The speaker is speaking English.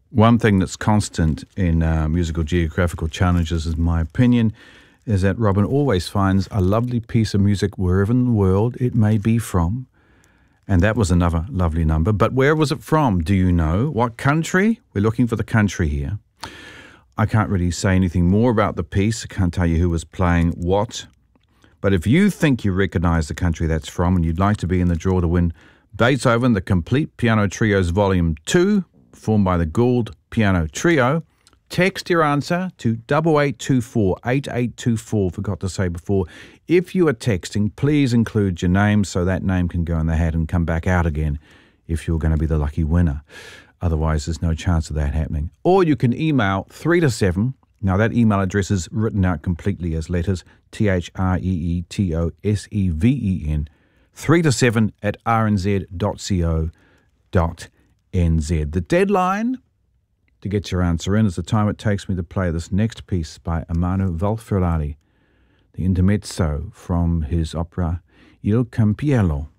One thing that's constant in musical geographical challenges, in my opinion, is that Robin always finds a lovely piece of music wherever in the world it may be from. And that was another lovely number. But where was it from? Do you know? What country? We're looking for the country here. I can't really say anything more about the piece. I can't tell you who was playing what. But if you think you recognize the country that's from and you'd like to be in the draw to win Beethoven, the Complete Piano Trios Volume 2, formed by the Gould Piano Trio, text your answer to 8824 8824. Forgot to say before, if you are texting, please include your name so that name can go in the hat and come back out again if you're going to be the lucky winner. Otherwise, there's no chance of that happening. Or you can email 3 to 7. Now, that email address is written out completely as letters, THREETOSEVEN, 3 to 7 at rnz.co.nz. The deadline to get your answer in is the time it takes me to play this next piece by Ermanno Valferrari, the intermezzo from his opera Il Campiello.